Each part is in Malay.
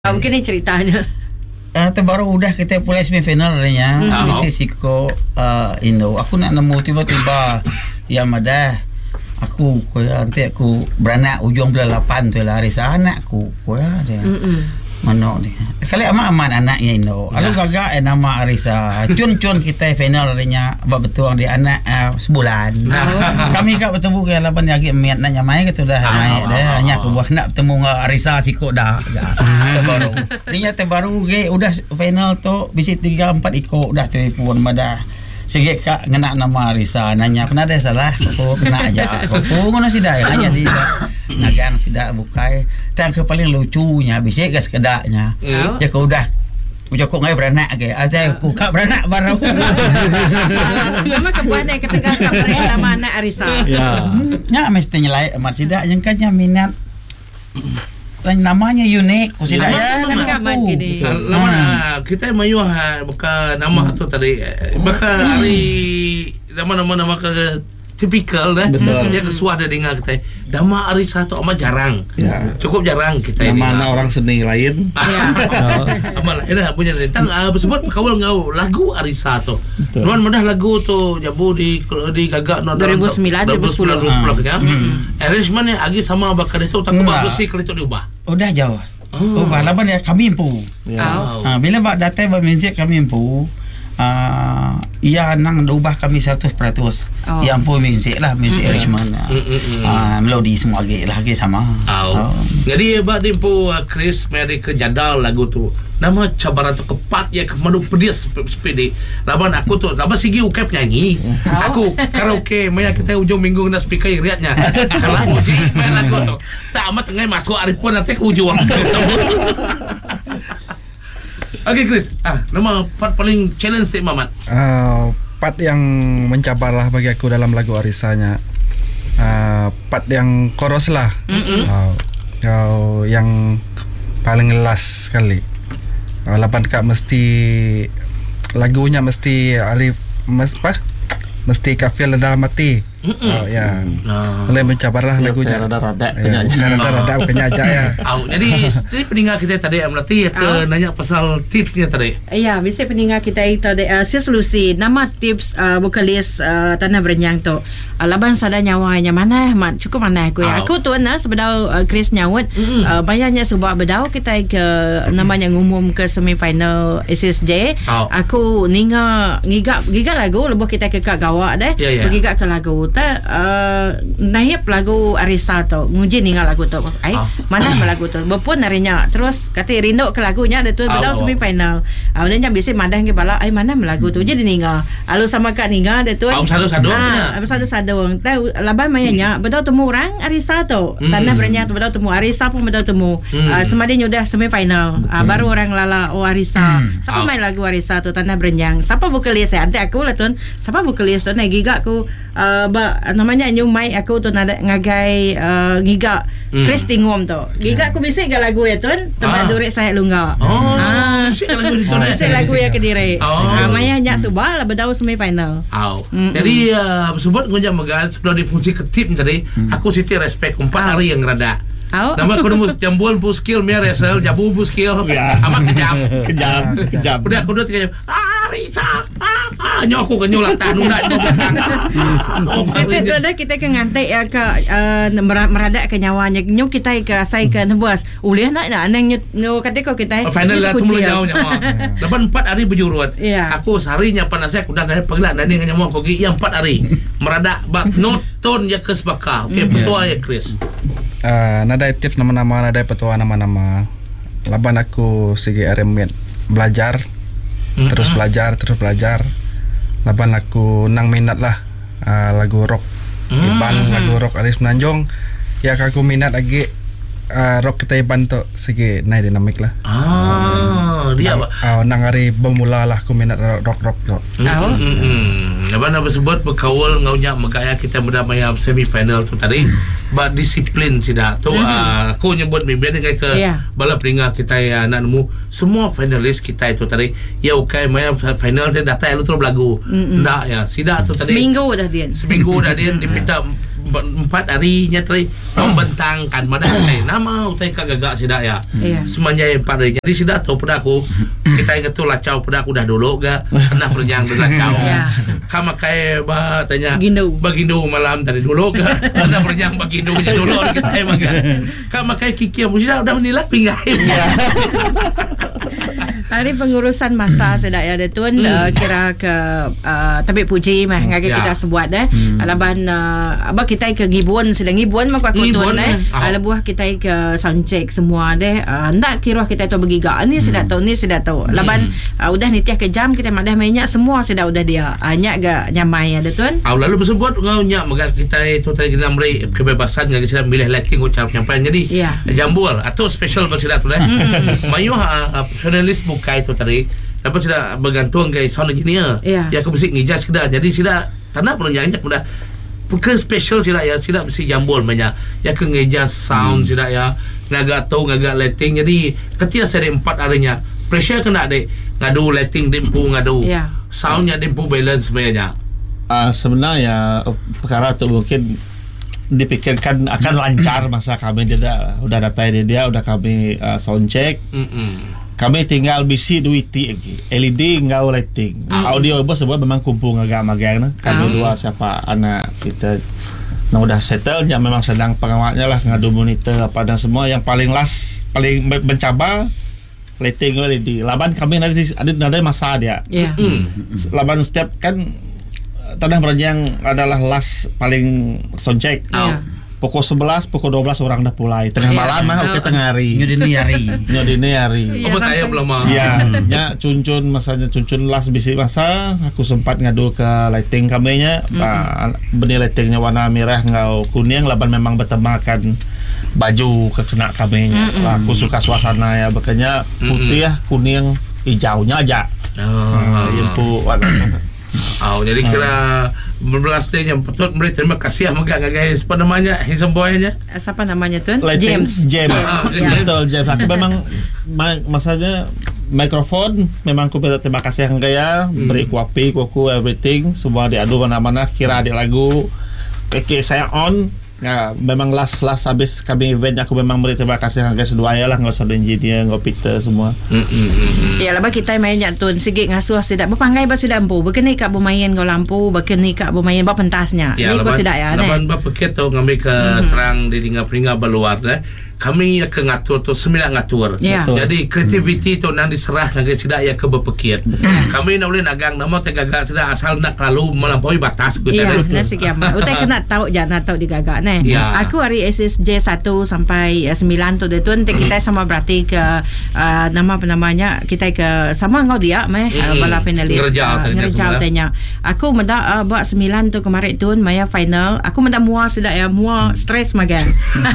Mungkin ni ceritanya. Terbaru udah kita pulai semifinal adanya. Mesti siko Indo. Aku nak nemu tiba-tiba yang ada aku koya nanti aku beranak ujung bulan 8 tu lah hari anak aku koya dia. Mana ni? Kali aman anaknya Indo. Lalu gagak nama Arisa. Cun kita final adanya betul dia anak sebulan. Kami kak bertemu ke laban lagi miat nanya mai ke tu dah mai dah hanya aku buat nak bertemu dengan Arisa siko dah. Terbaru. Dia terbaru ke udah final tu bisi 3-4 ikut dah telefon madah. Sige kak ngena nama Arisa nanya pernah ada salah aku kena aja aku ngono sidak nanya di nagang sidak bukai tang ke paling lucunya bisik ke sekedaknya ya kau udah kok ngai beranak ke saya aku kak beranak baru sama kebuahan ketika kamera nama anak Arisa ya mesti nyelai amat sidak yang kannya minat namanya unik ku sidak ya kan aku lama kita mayu bukan nama tu tadi bakal hari nama ke tipikal dah dia kesuah dah dengar kita nama Arisa tu amat jarang cukup jarang kita ini mana orang seni lain amat lain dah punya tentang sebut kawal ngau lagu Arisa tu luan madah lagu tu jabu di gagak 2009 2010 kan arrangement ni agi sama bakal itu tak bagus sih kalau itu diubah udah jauh ubah laban ya kami impu bila bak datang buat muzik kami impu ia nang ubah kami 100% yang pun muzik lah muzik arrangement melodi semua lagi sama jadi bak dimpu Chris mari ke jadal lagu tu nama cabaran tu kepat ya kemadu pedas sepedi laban aku tu laban sigi ukep nyanyi aku karaoke maya kita ujung minggu kena speaker riatnya kalau uji main lagu tu tak amat tengah masuk arifun nanti ke ujung Okey Chris, nama part paling challenge Tik Mamat. Part yang mencabar lah bagi aku dalam lagu Arisanya. Part yang chorus lah. Yang paling last sekali. Lapan kak mesti lagunya mesti alif mesti kafial dalam mati. Boleh mencabarlah lagunya. Rada-rada penyaja ya. Jadi pendengar kita tadi melatih ke nanya pasal tipsnya tadi. Ya, bisa pendengar kita itu solusi nama tips vokalis Tanah Berenyang tu. Laban sada nyawanya mana mat cukup mana aku ya. Aku tu sebedau Chris nyawut bayarnya sebab bedau kita ke namanya ngumum ke semifinal SSJ. Aku ngigak lagu lebuh kita ke Kak Gawak deh. Ngigak ke lagu naib lagu Arisa tu nguji ningal lagu tu mana lagu tu berpun narinya terus kata rindu ke lagunya ada tu bedau semifinal dan bisa madang ke bala mana lagu tu jadi ningal lalu sama kak ningal ada tu sadu-sadu tahu laban mayanya bedau temu orang Arisa tu Tanah Berenyang tu bedau temu Arisa pun bedau temu semadinya udah semifinal baru orang lala Arisa siapa main lagu Arisa tu Tanah Berenyang siapa vokalis nanti aku lah tu siapa vokalis tu gigak aku namanya new mic aku tu nak ngagai ngigak Chris Tingom tu gigak aku bisik ke lagu ya tuan tempat durik saya lungga bisik lagu ya Kediri maya nyak subah lah bedau semifinal jadi sebut ngunjang megal sebelum dipunci ke tim tadi aku siti respect 4 hari yang rada nama aku nemu jambuan pu skill mer resel jabu pu skill amat kejam udah aku udah 3 jam Arisa nyoku ke nyolah tanunda itu dah kita ke ngantai ya ke meradak ke nyawanya nyu kita ke sai ke nebus ulih nak anang nyu kata kau kita final lah tu mulai jauh nyawa lepas 4 hari berjurut aku seharinya panas saya kuda dari pagla nani dengan nyawa kau yang 4 hari meradak bak noton ya ke sebaka okey petua ya Chris nada tips nama-nama nada petua nama-nama laban aku segi arrangement belajar terus belajar laban aku nang minat lah lagu rock Iban lagu rock Aris Menanjung ya aku minat lagi rock kita Iban tu segi naik dinamik lah dia nang hari bermula lah aku minat rock laban apa sebut berkawal ngaunya megaya kita berdamai semifinal tu tadi bak disiplin sida tu aku nyebut mimpin dengan ke bala peringkat kita ya nak nemu semua finalis kita itu tadi ya okey maya final dia data lu terus lagu ndak ya sida tu tadi seminggu dah dia dipinta 4 harinya tadi membentangkan madah nama utai kagak sidak ya. Semenjak 4 hari. Jadi sidak tahu pada aku kita ingat tu lacau pada aku dah dulu gak pernah berjang dengan lacau. Kama kai ba tanya bagindu malam tadi dulu gak pernah berjang bagindunya dulu kita emang gak. Kama kai kiki yang udah menilai pinggaim. Hari pengurusan masa sedak ya Datun kira ke tapi puji mah ngage kita sebuat alaban abah kita ke gibun sedang gibun mak aku tun alabuah kita ke sound check semua ndak kira kita tu begiga ni sedak tahu laban udah nitiah ke jam kita madah mainnya semua sedak udah dia nya ga nyamai ya Datun lalu bersebut ngau nya magar kita itu tadi kita beri kebebasan ngage sila milih lighting ucap nyampai jadi jambul atau special bersidak tu mayu profesionalis buka itu tadi dapat sudah bergantung ke sound engineer ya aku mesti ngijas kita jadi sudah tanah perlu nyanyi mudah bukan special sudah ya sudah mesti jambul banyak ya ke ngijas sound sudah ya ngagak tahu ngagak lighting jadi ketika seri 4 harinya pressure kena dek ngadu lighting dempu ngadu soundnya dempu balance sebenarnya sebenarnya perkara itu mungkin dipikirkan akan lancar masa kami dia udah datai dia udah kami sound check kami tinggal bisi duiti lagi LED ngau lighting audio bos sebab memang kumpul agak-agak kami dua siapa anak kita udah settle yang memang sedang pengawalnya lah ngadu monitor apa dan semua yang paling paling mencabar lighting LED laban kami nanti ada masa dia laban setiap kan tanah beranjang adalah last paling sound check pukul 11, pukul 12 orang dah mulai tengah malam ke tengah hari nyodini hari apa saya belum ya cuncun masanya cuncun last bisi masa aku sempat ngadu ke lighting kaminya benih lightingnya warna merah ngau kuning laban memang bertemakan baju kekena kaminya aku suka suasana ya makanya putih kuning hijaunya aja info warna jadi kira berbelas day yang patut beri terima kasih agak guys apa namanya handsome boy-nya siapa namanya tuan James betul James aku memang masanya mikrofon memang aku terima kasih yang gaya beri kuapi kuku everything semua diadu mana-mana kira ada lagu saya on memang last habis kami event aku memang beri terima kasih guys dua ya lah nggak usah engineer nggak Peter semua ya lah kita main nyatun segi ngasuh sedak berpanggai bersedak lampu berkini kak bermain kau lampu berkini kak bermain pentasnya ni kau sedak ya laban berpikir tu ngambil ke terang di tinggal berluar kami akan ngatur tu 9 ngatur jadi kreativiti tu nang diserah nang sedak ya ke berpikir kami nak boleh nagang nama tegagak sedak asal nak lalu melampaui batas kita nah segi apa utai kena tahu jangan tahu digagak aku hari SSJ 1 sampai 9 tu dia tuan kita sama berarti ke nama apa namanya kita ke sama ngau dia bala finalis ngerjau tanya aku mendak buat 9 tu kemarin tu maya final aku mendak muak sedak ya muak stres magan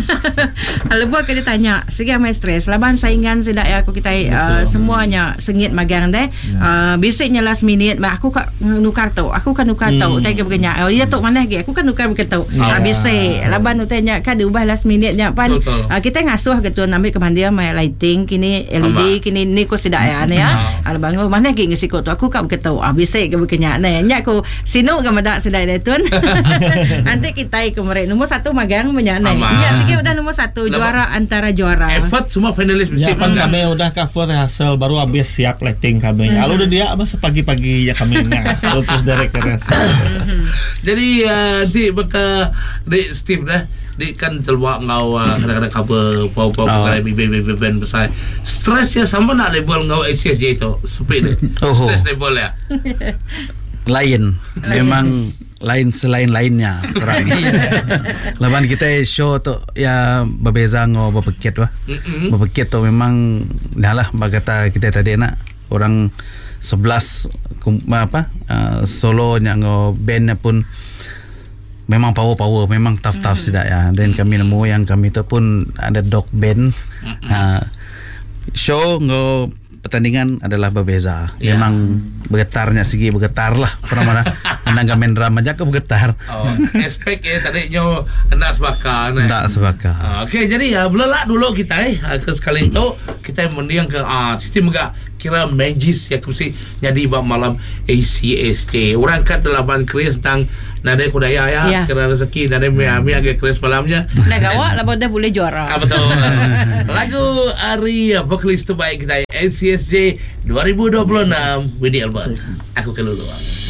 lepas kita tanya segi amai stres laban saingan sedak ya aku kita semuanya sengit magang bisiknya last minute aku nukar tau tanya begenya dia tu mana lagi aku kan nukar begitu bisik laban utanya kan diubah last minute nya pan kita ngasuh ke tuan ambil kemandia mai lighting kini LED kini ni ko sedak ya laban mana lagi ngesiko tu aku kan begitu bisik ke begenya nya aku sino ke madak sedak dia tuan nanti kita kemarin nombor 1 magang menyana ya sikit udah nombor 1 juara antara juara effort semua finalis ya pan kami udah cover hasil baru habis siap lighting kami lalu udah dia masa pagi-pagi ya kami terus direct jadi di betul di Steve dah di kan terluak ngau kadang-kadang cover pau-pau event besar stresnya sama nak level ngau SSJ itu speed stress level ya lain memang lain selain lainnya kurang laban kita show tu ya berbeza ngau berpikir berpikir tu memang dah lah bagata kita tadi nak orang 11 solo nya ngau bandnya pun memang power memang tough tidak ya dan kami nemu yang kami tu pun ada dog band show ngau pertandingan adalah berbeza memang bergetarnya segi bergetar lah mana Nang main drum aja aku bergetar. Aspek tadinya nak sebakar. Tak sebakar. Okey, jadi belak dulu kita ke sekali itu kita mendiang ke sistem agak kira magis ya mesti jadi malam ACSJ. Orang kat laban Chris tentang nada kudaya ya, kira rezeki nada mi agak Chris malamnya. Dah gawak laban dah boleh juara. Betul. Lagu Ari vokalis terbaik kita ACSJ 2026 Winnie Albert. Aku keluluan.